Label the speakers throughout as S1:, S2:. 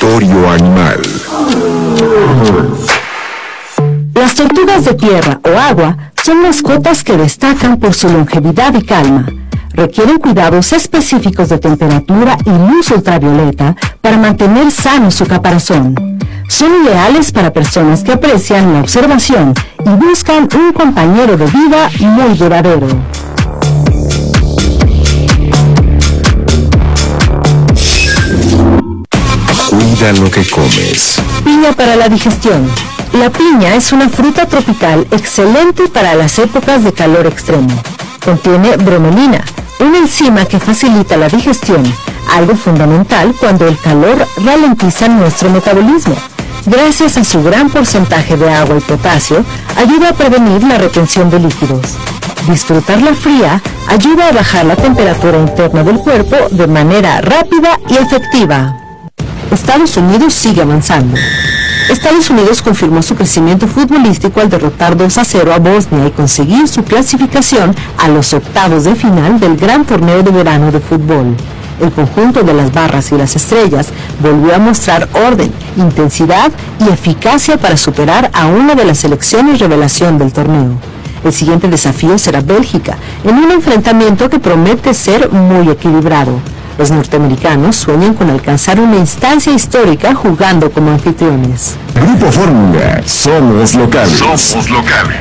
S1: Laboratorio Animal.
S2: Las tortugas de tierra o agua son mascotas que destacan por su longevidad y calma. Requieren cuidados específicos de temperatura y luz ultravioleta para mantener sano su caparazón. Son ideales para personas que aprecian la observación y buscan un compañero de vida muy duradero.
S1: Cuida lo que comes.
S2: Piña para la digestión. La piña es una fruta tropical excelente para las épocas de calor extremo. Contiene bromelina, una enzima que facilita la digestión, algo fundamental cuando el calor ralentiza nuestro metabolismo. Gracias a su gran porcentaje de agua y potasio, ayuda a prevenir la retención de líquidos. Disfrutarla fría ayuda a bajar la temperatura interna del cuerpo de manera rápida y efectiva. Estados Unidos sigue avanzando. Estados Unidos confirmó su crecimiento futbolístico al derrotar 2-0 a Bosnia y conseguir su clasificación a los octavos de final del gran torneo de verano de fútbol. El conjunto de las barras y las estrellas volvió a mostrar orden, intensidad y eficacia para superar a una de las selecciones revelación del torneo. El siguiente desafío será Bélgica, en un enfrentamiento que promete ser muy equilibrado. Los norteamericanos sueñan con alcanzar una instancia histórica jugando como anfitriones.
S1: Grupo Fórmula, somos locales.
S3: Somos locales.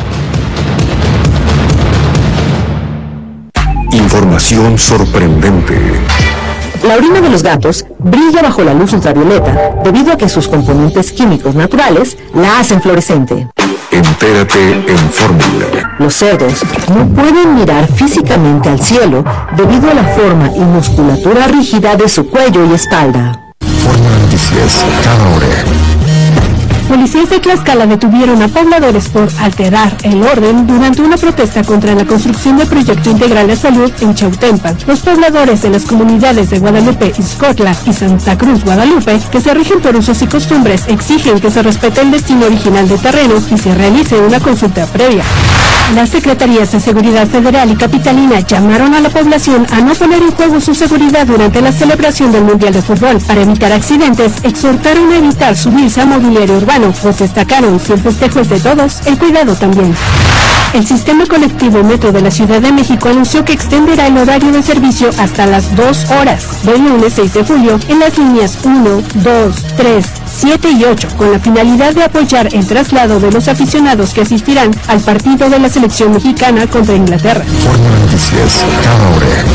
S1: Información sorprendente.
S2: La orina de los gatos brilla bajo la luz ultravioleta debido a que sus componentes químicos naturales la hacen fluorescente.
S1: Entérate en Fórmula.
S2: Los cerdos no pueden mirar físicamente al cielo debido a la forma y musculatura rígida de su cuello y espalda.
S1: Fórmula Noticias, cada hora.
S4: Policías de Tlaxcala detuvieron a pobladores por alterar el orden durante una protesta contra la construcción del proyecto integral de salud en Chautempan. Los pobladores de las comunidades de Guadalupe, Ixcotla y Santa Cruz, Guadalupe, que se rigen por usos y costumbres, exigen que se respete el destino original del terreno y se realice una consulta previa. Las Secretarías de Seguridad Federal y Capitalina llamaron a la población a no poner en juego su seguridad durante la celebración del Mundial de Fútbol. Para evitar accidentes, exhortaron a evitar subirse a mobiliario urbano, pues destacaron: si el festejo es de todos, el cuidado también. El sistema colectivo Metro de la Ciudad de México anunció que extenderá el horario de servicio hasta las 2 horas del lunes 6 de julio en las líneas 1, 2, 3, 7 y 8, con la finalidad de apoyar el traslado de los aficionados que asistirán al partido de la selección mexicana contra Inglaterra.
S1: Fórmula Noticias, cada hora.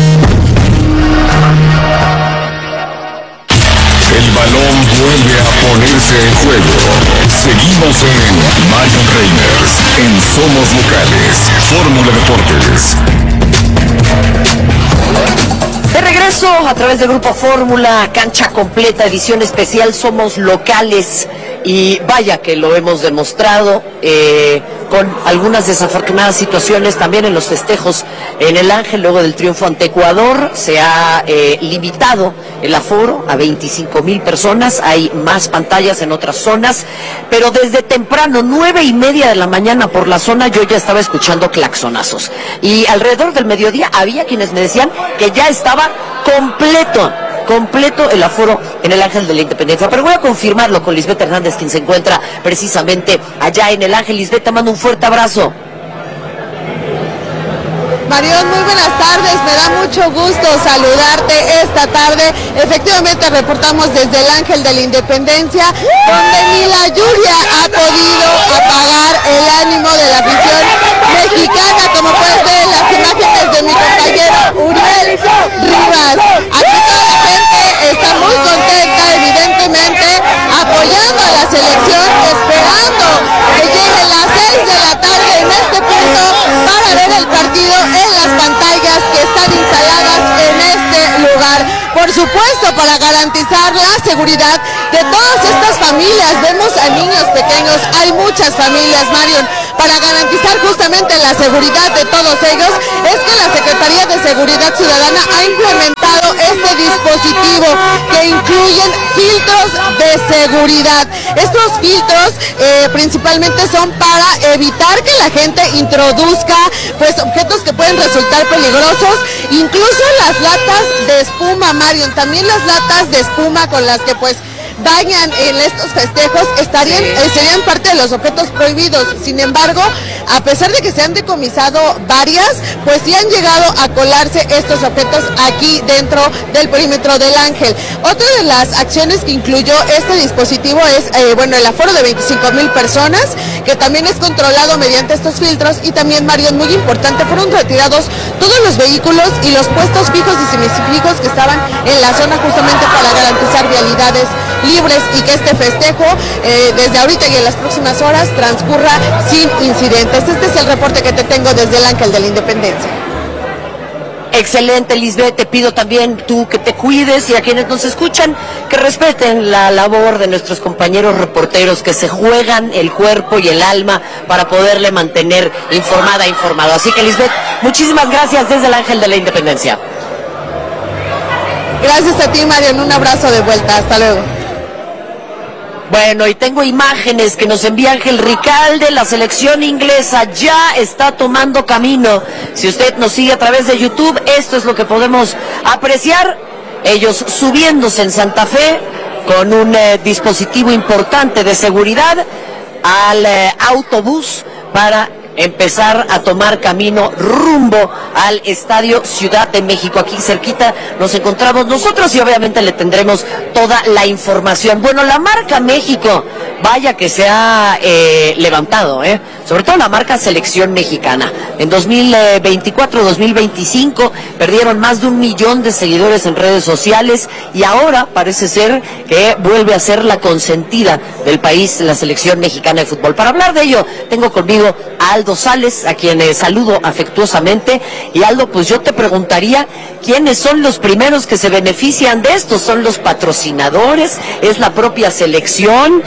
S3: El balón vuelve a ponerse en juego. Seguimos en Marion Reimers, en Somos Locales, Fórmula Deportes.
S5: De regreso a través del Grupo Fórmula, cancha completa, edición especial, Somos Locales. Y vaya que lo hemos demostrado con algunas desafortunadas situaciones también en los festejos en el Ángel. Luego del triunfo ante Ecuador se ha limitado el aforo a 25,000 personas. Hay más pantallas en otras zonas, pero desde temprano, 9:30 de la mañana por la zona, yo ya estaba escuchando claxonazos. Y alrededor del mediodía había quienes me decían que ya estaba completo el aforo en el Ángel de la Independencia. Pero voy a confirmarlo con Lisbeth Hernández, quien se encuentra precisamente allá en el Ángel. Lisbeth, te mando un fuerte abrazo.
S6: Marión, muy buenas tardes, me da mucho gusto saludarte esta tarde. Efectivamente reportamos desde el Ángel de la Independencia, donde ni la lluvia ha podido apagar el ánimo de la afición mexicana, como puedes ver en las imágenes de mi compañero Uriel Rivas. Aquí toda la gente está muy contenta, evidentemente, apoyando a la selección, esperando que lleguen las 6 de la tarde en este punto para ver el partido en las pantallas que están instaladas en este lugar. Por supuesto, para garantizar la seguridad de todas estas familias. Vemos a niños pequeños, hay muchas familias, Marion. Para garantizar justamente la seguridad de todos ellos, es que la Secretaría de Seguridad Ciudadana ha implementado este dispositivo que incluyen filtros de seguridad. Estos filtros principalmente son para evitar que la gente introduzca pues objetos que pueden resultar peligrosos, incluso las latas de espuma, Marion, también las latas de espuma con las que pues dañan en estos festejos serían parte de los objetos prohibidos. Sin embargo, a pesar de que se han decomisado varias, pues sí han llegado a colarse estos objetos aquí dentro del perímetro del Ángel. Otra de las acciones que incluyó este dispositivo es el aforo de 25,000 personas, que también es controlado mediante estos filtros. Y también, Mario, es muy importante, fueron retirados todos los vehículos y los puestos fijos y semifijos que estaban en la zona, justamente para garantizar vialidades libres y que este festejo desde ahorita y en las próximas horas transcurra sin incidentes. Este es el reporte que te tengo desde el Ángel de la Independencia.
S5: Excelente, Lisbeth. Te pido también tú que te cuides, y a quienes nos escuchan que respeten la labor de nuestros compañeros reporteros que se juegan el cuerpo y el alma para poderle mantener informado. Así que, Lisbeth, muchísimas gracias desde el Ángel de la Independencia.
S6: Gracias a ti, Marion, un abrazo de vuelta, hasta luego.
S5: Bueno, y tengo imágenes que nos envía Ángel Ricalde. La selección inglesa ya está tomando camino. Si usted nos sigue a través de YouTube, esto es lo que podemos apreciar. Ellos subiéndose en Santa Fe con un dispositivo importante de seguridad al autobús para empezar a tomar camino rumbo al Estadio Ciudad de México. Aquí cerquita nos encontramos nosotros y obviamente le tendremos toda la información. Bueno, la marca México, vaya que se ha levantado, sobre todo la marca Selección Mexicana. En 2024-2025 perdieron más de 1 millón de seguidores en redes sociales y ahora parece ser que vuelve a ser la consentida del país, la Selección Mexicana de Fútbol. Para hablar de ello, tengo conmigo a Aldo Sales, a quien saludo afectuosamente. Y Aldo, pues yo te preguntaría, ¿quiénes son los primeros que se benefician de esto? ¿Son los patrocinadores? ¿Es la propia selección?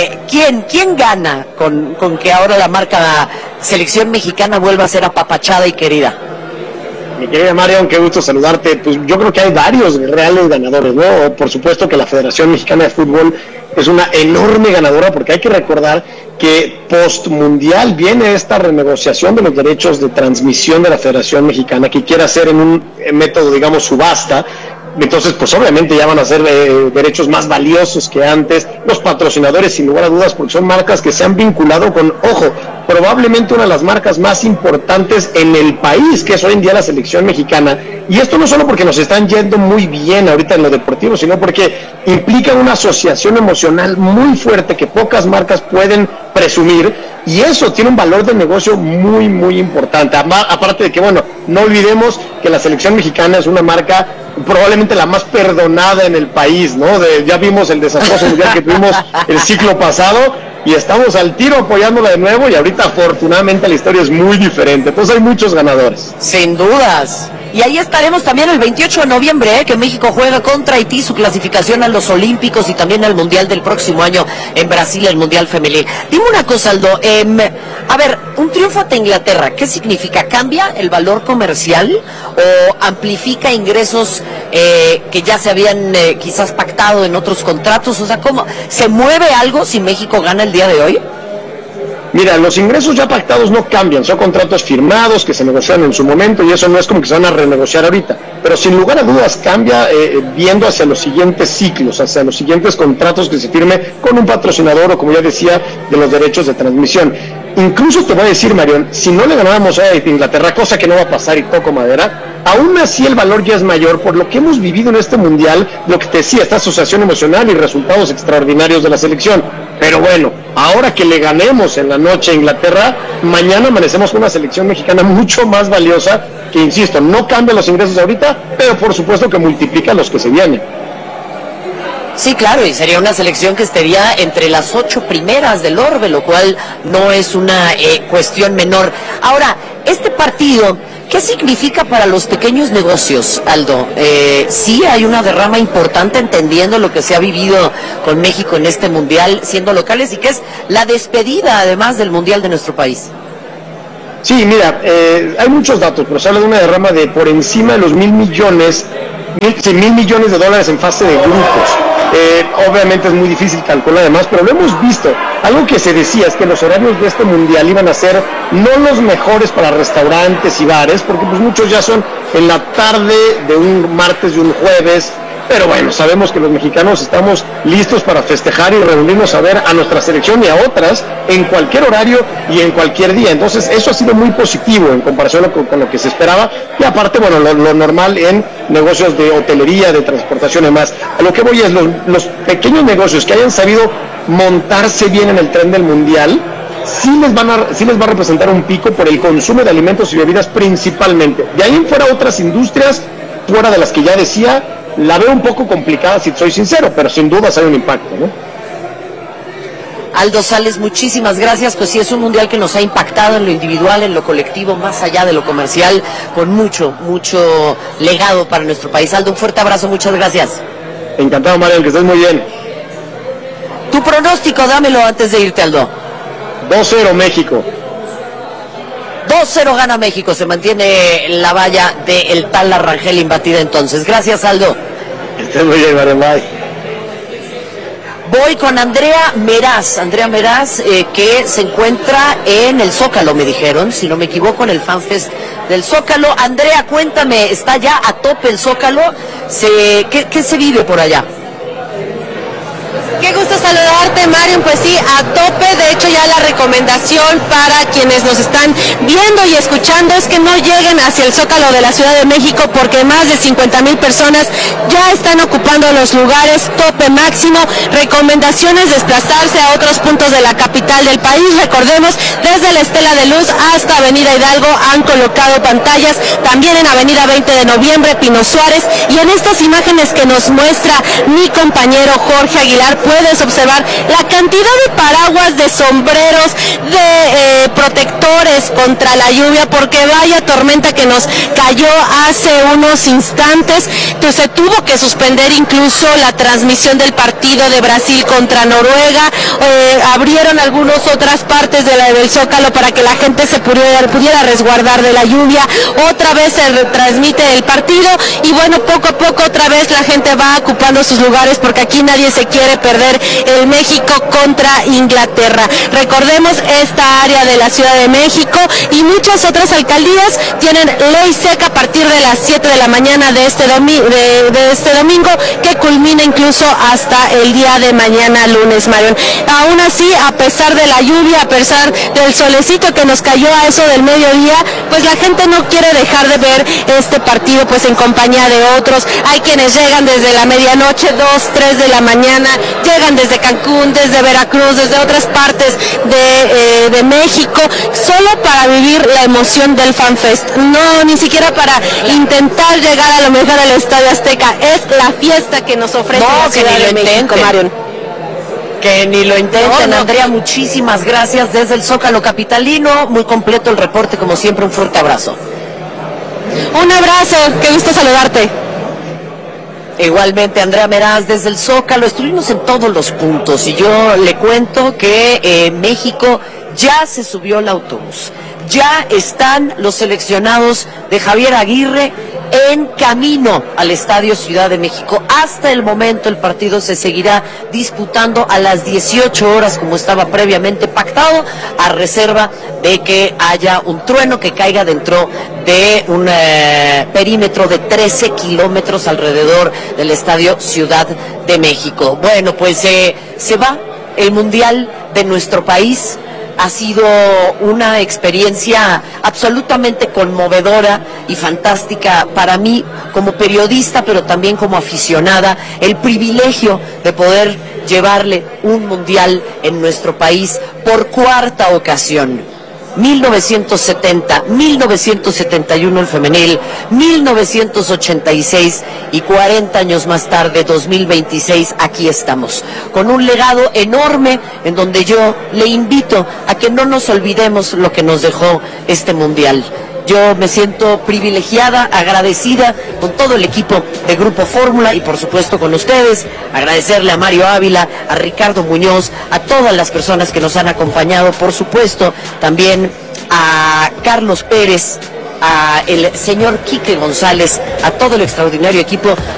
S5: ¿Quién gana con que ahora la marca Selección Mexicana vuelva a ser apapachada y querida?
S7: Mi querida Marion, qué gusto saludarte. Pues yo creo que hay varios reales ganadores, ¿no? Por supuesto que la Federación Mexicana de Fútbol es una enorme ganadora, porque hay que recordar que post-mundial viene esta renegociación de los derechos de transmisión de la Federación Mexicana, que quiere hacer en un método, digamos, subasta. Entonces, pues obviamente ya van a ser derechos más valiosos que antes. Los patrocinadores, sin lugar a dudas, porque son marcas que se han vinculado con, ojo, probablemente una de las marcas más importantes en el país, que es hoy en día la Selección Mexicana. Y esto no solo porque nos están yendo muy bien ahorita en lo deportivo, sino porque implica una asociación emocional muy fuerte que pocas marcas pueden presumir, y eso tiene un valor de negocio muy, muy importante. Aparte de que, bueno, no olvidemos que la Selección Mexicana es una marca probablemente la más perdonada en el país, ¿no? Ya vimos el desastroso mundial que tuvimos el ciclo pasado, y estamos al tiro apoyándola de nuevo, y ahorita afortunadamente la historia es muy diferente. Entonces hay muchos ganadores.
S5: Sin dudas. Y ahí estaremos también el 28 de noviembre, que México juega contra Haití su clasificación a los Olímpicos y también al Mundial del próximo año en Brasil, el Mundial Femenil. Dime una cosa, Aldo, a ver, un triunfo ante Inglaterra, ¿qué significa? ¿Cambia el valor comercial o amplifica ingresos que ya se habían quizás pactado en otros contratos? O sea, ¿cómo se mueve algo si México gana el día de hoy?
S7: Mira, los ingresos ya pactados no cambian, son contratos firmados que se negociaron en su momento, y eso no es como que se van a renegociar ahorita, pero sin lugar a dudas cambia viendo hacia los siguientes ciclos, hacia los siguientes contratos que se firme con un patrocinador, o como ya decía, de los derechos de transmisión. Incluso te voy a decir, Marion, si no le ganábamos a Inglaterra, cosa que no va a pasar y toco madera, aún así el valor ya es mayor por lo que hemos vivido en este mundial, lo que te decía, esta asociación emocional y resultados extraordinarios de la selección. Pero bueno, ahora que le ganemos en la noche a Inglaterra, mañana amanecemos con una selección mexicana mucho más valiosa, que insisto, no cambia los ingresos ahorita, pero por supuesto que multiplica los que se vienen.
S5: Sí, claro, y sería una selección que estaría entre las 8 primeras del orbe, lo cual no es una cuestión menor. Ahora, este partido, ¿qué significa para los pequeños negocios, Aldo? Sí hay una derrama importante, entendiendo lo que se ha vivido con México en este mundial, siendo locales, y que es la despedida, además, del mundial de nuestro país.
S7: Sí, mira, hay muchos datos, pero se habla de una derrama de por encima de los $1,000 millones de dólares en fase de grupos. Obviamente es muy difícil calcular además, pero lo hemos visto. Algo que se decía es que los horarios de este mundial iban a ser no los mejores para restaurantes y bares, porque pues muchos ya son en la tarde de un martes y un jueves, pero bueno, sabemos que los mexicanos estamos listos para festejar y reunirnos a ver a nuestra selección y a otras en cualquier horario y en cualquier día. Entonces eso ha sido muy positivo en comparación con lo que se esperaba, y aparte, bueno, lo normal en negocios de hotelería, de transportación y demás. A lo que voy es los pequeños negocios que hayan sabido montarse bien en el tren del mundial, sí les va a representar un pico por el consumo de alimentos y bebidas principalmente. De ahí en fuera, otras industrias, fuera de las que ya decía, la veo un poco complicada, si soy sincero, pero sin dudas hay un impacto, ¿no?
S5: Aldo Sales, muchísimas gracias. Pues sí, es un mundial que nos ha impactado en lo individual, en lo colectivo, más allá de lo comercial, con mucho legado para nuestro país. Aldo, un fuerte abrazo, muchas gracias.
S7: Encantado, Mario, que estés muy bien.
S5: Tu pronóstico, dámelo antes de irte, Aldo.
S7: 2-0 México.
S5: 2-0 gana México, se mantiene la valla del tal Rangel imbatida entonces. Gracias, Aldo.
S7: Que estés muy bien, Mario, bye.
S5: Voy con Andrea Meraz, que se encuentra en el Zócalo, me dijeron, si no me equivoco, en el FanFest del Zócalo. Andrea, cuéntame, ¿está ya a tope el Zócalo? ¿Qué se vive por allá?
S8: Qué gusto saludarte, Marion. Pues sí, a tope. De hecho, ya la recomendación para quienes nos están viendo y escuchando es que no lleguen hacia el Zócalo de la Ciudad de México, porque más de 50,000 personas ya están ocupando los lugares, tope máximo. Recomendaciones: desplazarse a otros puntos de la capital del país. Recordemos, desde la Estela de Luz hasta Avenida Hidalgo han colocado pantallas, también en Avenida 20 de Noviembre, Pino Suárez, y en estas imágenes que nos muestra mi compañero Jorge Aguilar, puedes observar la cantidad de paraguas, de sombreros, de protectores contra la lluvia, porque vaya tormenta que nos cayó hace unos instantes. Entonces, se tuvo que suspender incluso la transmisión del partido de Brasil contra Noruega. Abrieron algunas otras partes del Zócalo para que la gente se pudiera resguardar de la lluvia. Otra vez se retransmite el partido y bueno, poco a poco otra vez la gente va ocupando sus lugares, porque aquí nadie se quiere perder el México contra Inglaterra. Recordemos, esta área de la Ciudad de México y muchas otras alcaldías tienen ley seca a partir de las 7 de la mañana de este domingo, que culmina incluso hasta el día de mañana, lunes, Marion. Aún así, a pesar de la lluvia, a pesar del solecito que nos cayó a eso del mediodía, pues la gente no quiere dejar de ver este partido pues en compañía de otros. Hay quienes llegan desde la medianoche, 2, 3 de la mañana, llegan desde Cancún, desde Veracruz, desde otras partes de México, solo para vivir la emoción del FanFest. No, ni siquiera para intentar llegar a lo mejor al Estadio Azteca. Es la fiesta que nos ofrece la Ciudad de México, Marion.
S5: Que ni lo intenten. Andrea, muchísimas gracias desde el Zócalo capitalino. Muy completo el reporte, como siempre, un fuerte abrazo.
S8: Un abrazo, qué gusto saludarte.
S5: Igualmente, Andrea Meraz desde el Zócalo. Estuvimos en todos los puntos y yo le cuento que México ya se subió al autobús. Ya están los seleccionados de Javier Aguirre en camino al Estadio Ciudad de México. Hasta el momento el partido se seguirá disputando a las 18 horas como estaba previamente pactado, a reserva de que haya un trueno que caiga dentro de un perímetro de 13 kilómetros alrededor del Estadio Ciudad de México. Bueno, pues se va el Mundial de nuestro país. Ha sido una experiencia absolutamente conmovedora y fantástica para mí como periodista, pero también como aficionada. El privilegio de poder llevarle un mundial en nuestro país por cuarta ocasión. 1970, 1971 el femenil, 1986 y 40 años más tarde, 2026, aquí estamos, con un legado enorme en donde yo le invito a que no nos olvidemos lo que nos dejó este mundial. Yo me siento privilegiada, agradecida con todo el equipo de Grupo Fórmula y por supuesto con ustedes. Agradecerle a Mario Ávila, a Ricardo Muñoz, a todas las personas que nos han acompañado, por supuesto también a Carlos Pérez, a el señor Quique González, a todo el extraordinario equipo